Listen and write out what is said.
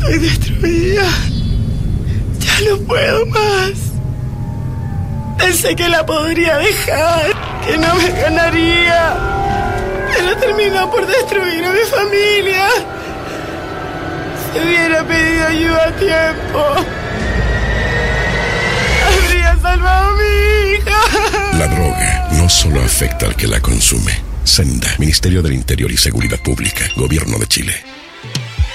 Estoy destruida. Ya no puedo más. Pensé que la podría dejar, que no me ganaría, pero terminó por destruir a mi familia. Si hubiera pedido ayuda a tiempo, habría salvado a mi hija. La droga no solo afecta al que la consume. Senda, Ministerio del Interior y Seguridad Pública, Gobierno de Chile.